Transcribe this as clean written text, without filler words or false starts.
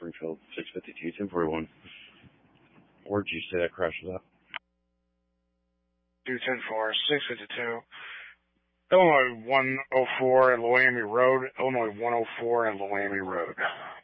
Springfield, 652, 1041. Where'd you say that crash was at? 210-4, 652. Illinois 104 at Loamy Road. Illinois 104 at Loamy Road.